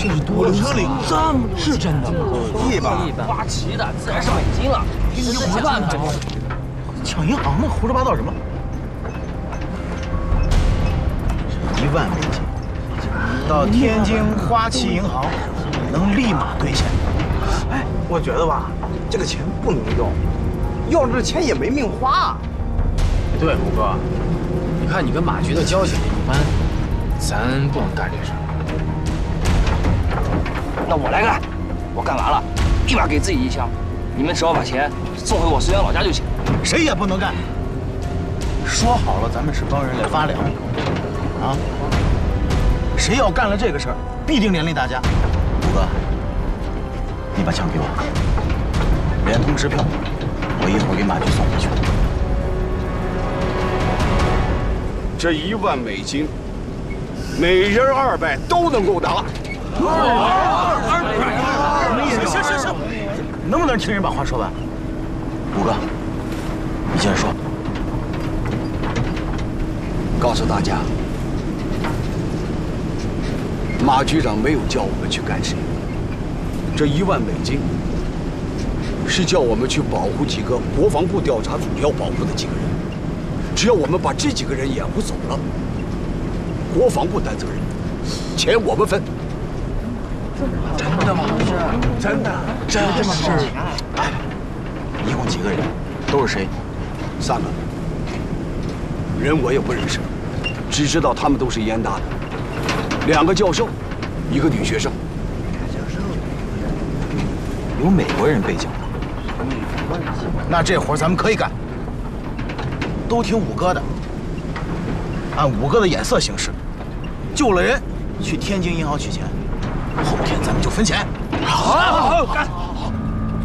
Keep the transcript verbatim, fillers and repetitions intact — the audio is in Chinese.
这是多少车里这么多， 是真的吗？ 亿吧， 花旗的自然是美金了，给你五万吧。 抢银行呢？胡说八道什么？一万美金，到天津花旗银行能立马兑现。 哎，我觉得吧，这个钱不能要，要了这钱也没命花。 对，吴哥，你看你跟马局的交情也一般，咱不能干这事儿。 那我来干，我干完了，立马给自己一枪，你们只要把钱送回我绥阳老家就行。 谁也不能干。说好了，咱们是帮人来发粮，啊！谁要干了这个事儿，必定连累大家。五哥，你把枪给我，连同支票，我一会儿给马局送回去。 这一万美金，每人二百都能够拿。 二百，行行行，能不能听人把话说完？五哥，你接着说。 告诉大家，马局长没有叫我们去干谁，这一万美金是叫我们去保护几个国防部调查组要保护的几个人。只要我们把这几个人掩护走了，国防部担责任，钱我们分。 真的吗？是，真的，真的是。哎，一共几个人？都是谁？ 三个。人我也不认识，只知道他们都是燕大的，两个教授，一个女学生。 有美国人背景的，那这活咱们可以干。都听五哥的，按五哥的眼色行事，救了人，去天津银行取钱，后天咱们就分钱。好。